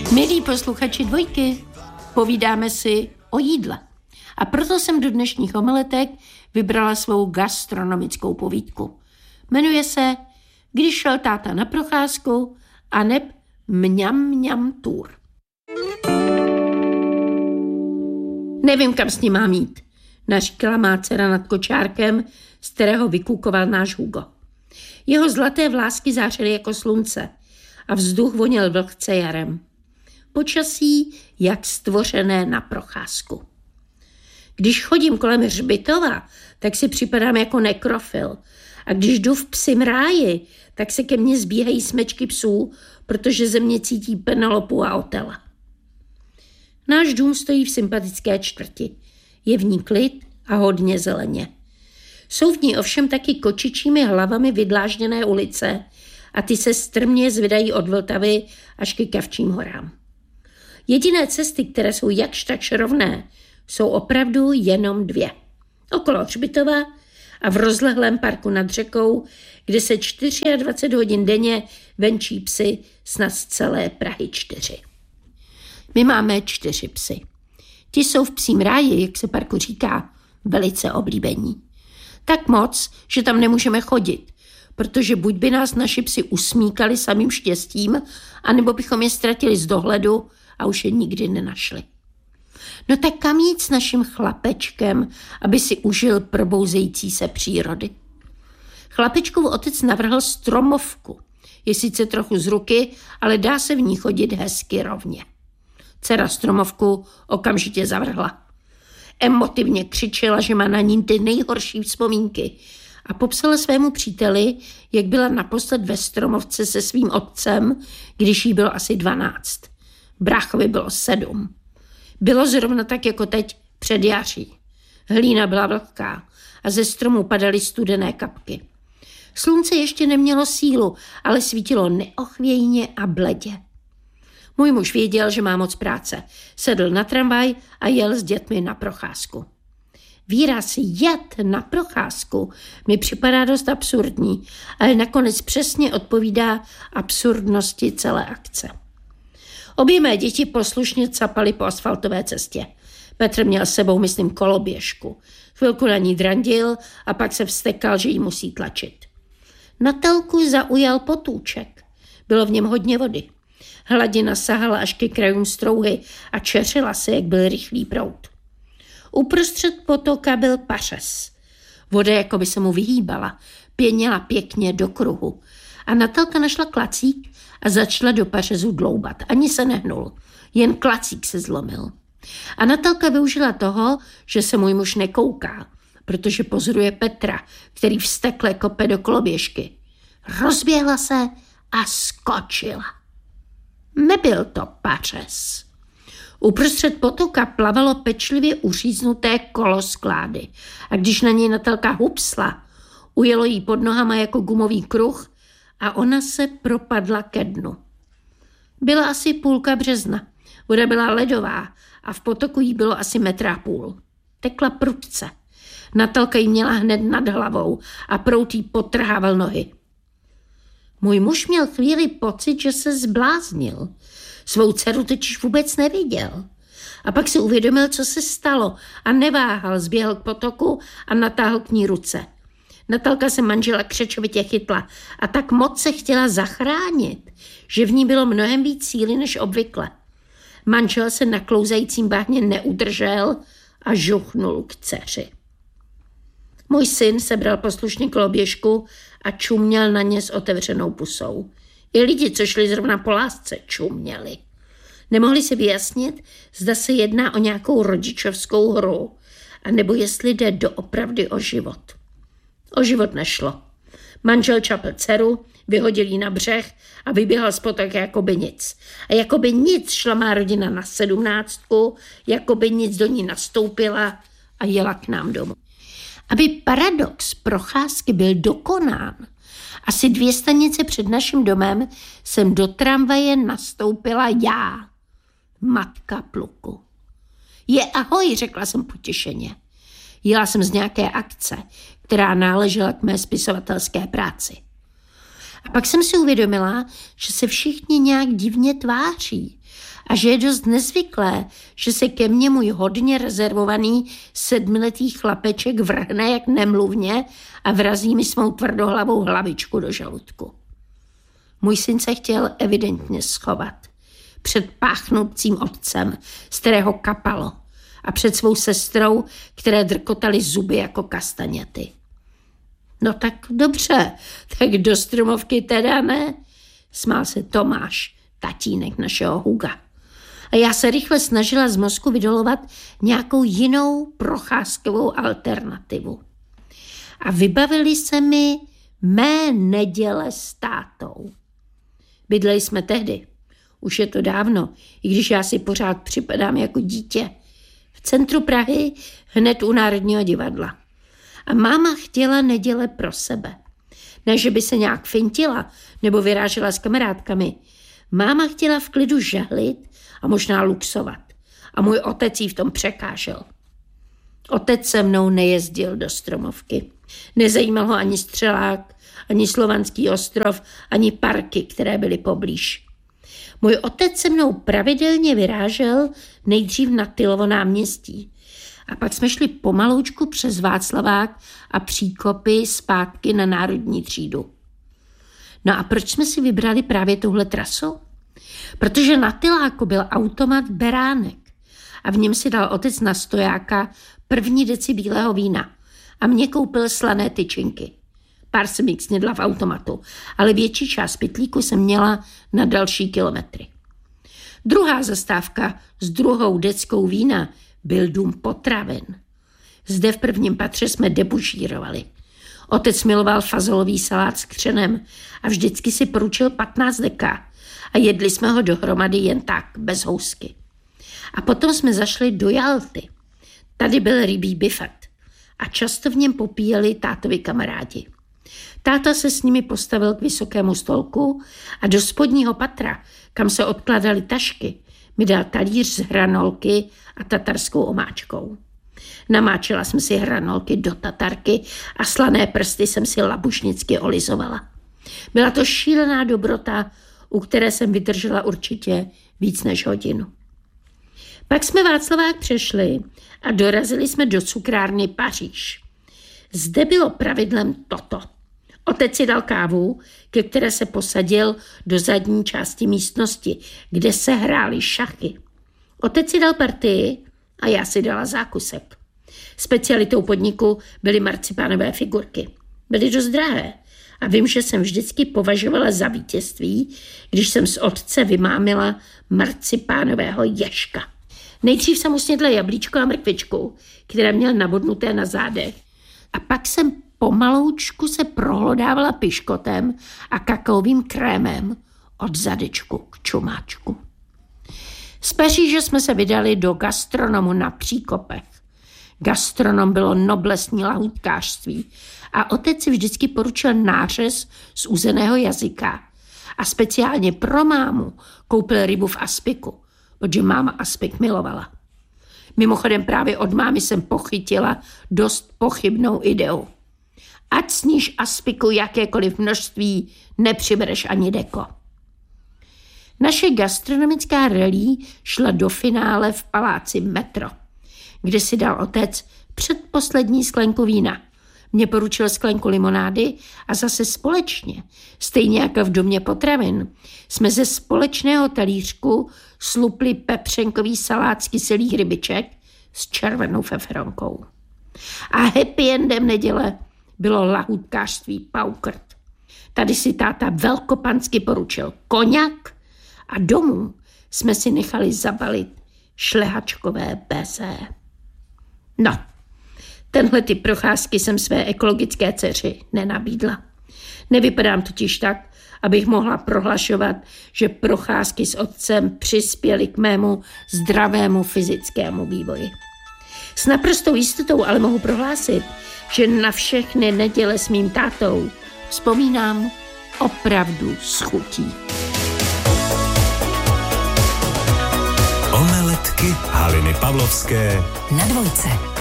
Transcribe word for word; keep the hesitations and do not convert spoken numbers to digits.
Milí posluchači Dvojky, povídáme si o jídle. A proto jsem do dnešních omeletek vybrala svou gastronomickou povídku. Jmenuje se Když šel táta na procházku a neb mňam mňam tour. Nevím, kam s ním mám jít, naříkala má dcera nad kočárkem, z kterého vykukoval náš Hugo. Jeho zlaté vlásky zářily jako slunce a vzduch voněl vlhce jarem. Počasí jak stvořené na procházku. Když chodím kolem hřbitova, tak si připadám jako nekrofil. A když jdu v psím ráji, tak se ke mně zbíhají smečky psů, protože ze mě cítí Penelopu a Otela. Náš dům stojí v sympatické čtvrti. Je v ní klid a hodně zeleně. Jsou v ní ovšem taky kočičími hlavami vydlážděné ulice a ty se strmě zvedají od Vltavy až ke Kavčím horám. Jediné cesty, které jsou jakž takž rovné, jsou opravdu jenom dvě. Okolo hřbitova a v rozlehlém parku nad řekou, kde se dvacet čtyři hodin denně venčí psy snad z celé Prahy čtyři. My máme čtyři psy. Ti jsou v psím ráji, jak se parku říká, velice oblíbení. Tak moc, že tam nemůžeme chodit, protože buď by nás naši psi usmíkali samým štěstím, anebo bychom je ztratili z dohledu a už je nikdy nenašli. No tak kam jít s naším chlapečkem, aby si užil probouzející se přírody? Chlapečkův otec navrhl stromovku. Je sice trochu z ruky, ale dá se v ní chodit hezky rovně. Dcera stromovku okamžitě zavrhla. Emotivně křičela, že má na ní ty nejhorší vzpomínky a popsala svému příteli, jak byla naposled ve stromovce se svým otcem, když jí bylo asi dvanáct. Bráchovi bylo sedm. Bylo zrovna tak jako teď před jaří. Hlína byla vlhká a ze stromu padaly studené kapky. Slunce ještě nemělo sílu, ale svítilo neochvějně a bledě. Můj muž věděl, že má moc práce. Sedl na tramvaj a jel s dětmi na procházku. Výraz jet na procházku mi připadá dost absurdní, ale nakonec přesně odpovídá absurdnosti celé akce. Obě mé děti poslušně capaly po asfaltové cestě. Petr měl s sebou, myslím, koloběžku. Chvilku na ní drandil a pak se vztekal, že ji musí tlačit. Natelku zaujal potůček. Bylo v něm hodně vody. Hladina sahala až ke krajům strouhy a čeřila se, jak byl rychlý proud. Uprostřed potoka byl pařez. Voda jako by se mu vyhýbala, pěněla pěkně do kruhu. A Natelka našla klacík a začala do pařezu dloubat. Ani se nehnul, jen klacík se zlomil. A Natelka využila toho, že se můj muž nekouká, protože pozoruje Petra, který vztekle kope do koloběžky. Rozběhla se a skočila. Nebyl to pařez. Uprostřed potoka plavalo pečlivě uříznuté kolo sklády a když na něj Natelka hupsla, ujelo jí pod nohama jako gumový kruh a ona se propadla ke dnu. Byla asi půlka března, voda byla ledová a v potoku jí bylo asi metra půl. Tekla prudce. Natelka jí měla hned nad hlavou a proud jí potrhával nohy. Můj muž měl chvíli pocit, že se zbláznil. Svou dceru totiž vůbec neviděl. A pak si uvědomil, co se stalo a neváhal, zběhl k potoku a natáhl k ní ruce. Natelka se manžela křečovitě chytla a tak moc se chtěla zachránit, že v ní bylo mnohem víc síly než obvykle. Manžel se na klouzajícím bahně neudržel a žuchnul k dceři. Můj syn sebral poslušně koloběžku a čuměl na ně s otevřenou pusou. I lidi, co šli zrovna po lásce, čuměli. Nemohli si vyjasnit, zda se jedná o nějakou rodičovskou hru, anebo jestli jde doopravdy o život. O život nešlo. Manžel čapl dceru, vyhodil ji na břeh a vyběhal z potoka jako by nic. A jako by nic šla má rodina na sedmnáctku, jako by nic do ní nastoupila a jela k nám domů. Aby paradox procházky byl dokonán, asi dvě stanice před naším domem jsem do tramvaje nastoupila já, matka Pluku. Je ahoj, řekla jsem potěšeně. Jela jsem z nějaké akce, která náležela k mé spisovatelské práci. A pak jsem si uvědomila, že se všichni nějak divně tváří a že je dost nezvyklé, že se ke mně můj hodně rezervovaný sedmiletý chlapeček vrhne jak nemluvně a vrazí mi svou tvrdohlavou hlavičku do žaludku. Můj syn se chtěl evidentně schovat před páchnoucím otcem, z kterého kapalo, a před svou sestrou, které drkotaly zuby jako kastaněty. No tak dobře, tak do stromovky teda ne, smál se Tomáš, tatínek našeho Huga. A já se rychle snažila z mozku vydolovat nějakou jinou procházkovou alternativu. A vybavili se mi mé neděle s tátou. Bydleli jsme tehdy, už je to dávno, i když já si pořád připadám jako dítě, v centru Prahy, hned u Národního divadla. A máma chtěla neděle pro sebe. Ne, že by se nějak fintila nebo vyrážela s kamarádkami. Máma chtěla v klidu žehlit a možná luxovat. A můj otec jí v tom překážel. Otec se mnou nejezdil do Stromovky. Nezajímal ho ani Střelák, ani Slovanský ostrov, ani parky, které byly poblíž. Můj otec se mnou pravidelně vyrážel nejdřív na Tylovo náměstí. A pak jsme šli pomaloučku přes Václavák a Příkopy zpátky na Národní třídu. No a proč jsme si vybrali právě tuhle trasu? Protože na Tyláku byl automat Beránek a v něm si dal otec na stojáka první deci bílého vína a mě koupil slané tyčinky. Pár jsem jich snědla v automatu, ale větší část pytlíku jsem měla na další kilometry. Druhá zastávka s druhou deckou vína byl dům potravin. Zde v prvním patře jsme debušírovali. Otec miloval fazolový salát s křenem a vždycky si poručil patnáct deka a jedli jsme ho dohromady jen tak, bez housky. A potom jsme zašli do Jalty. Tady byl rybí bifet a často v něm popíjeli tátovi kamarádi. Táta se s nimi postavil k vysokému stolku a do spodního patra, kam se odkládaly tašky, mi dal talíř z hranolky a tatarskou omáčkou. Namáčela jsem si hranolky do tatarky a slané prsty jsem si labušnicky olizovala. Byla to šílená dobrota, u které jsem vydržela určitě víc než hodinu. Pak jsme Václavák přešli a dorazili jsme do cukrárny Paříž. Zde bylo pravidlem toto. Otec si dal kávu, ke které se posadil do zadní části místnosti, kde se hrály šachy. Otec si dal partii a já si dala zákusek. Specialitou podniku byly marcipánové figurky. Byly dost drahé a vím, že jsem vždycky považovala za vítězství, když jsem z otce vymámila marcipánového ježka. Nejdřív jsem usnědla jablíčko a mrkvičku, které měl nabodnuté na zádech. A pak jsem pomaloučku se prohlodávala piškotem a kakaovým krémem od zadečku k čumáčku. Z Paříže jsme se vydali do gastronomu na Příkopech. Gastronom bylo noblesní lahůdkářství a otec si vždycky poručil nářez z uzeného jazyka a speciálně pro mámu koupil rybu v aspiku, protože máma aspik milovala. Mimochodem právě od mámy jsem pochytila dost pochybnou ideu. Ať sníš aspiku jakékoliv množství, nepřibereš ani deko. Naše gastronomická rally šla do finále v paláci Metro, kde si dal otec předposlední sklenku vína. Mě poručil sklenku limonády a zase společně, stejně jako v domě potravin, jsme ze společného talířku slupli pepřenkový salát z kyselých rybiček s červenou feferonkou. A happy endem neděle bylo lahůdkářství Paukrt. Tady si táta velkopansky poručil koňak a domů jsme si nechali zabalit šlehačkové bézé. No, tenhle typ procházky jsem své ekologické dceři nenabídla. Nevypadám totiž tak, abych mohla prohlašovat, že procházky s otcem přispěly k mému zdravému fyzickému vývoji. S naprostou jistotou ale mohu prohlásit, že na všechny neděle s mým tátou vzpomínám opravdu s chutí. Omeletky Haliny Pavlovské na dvojce.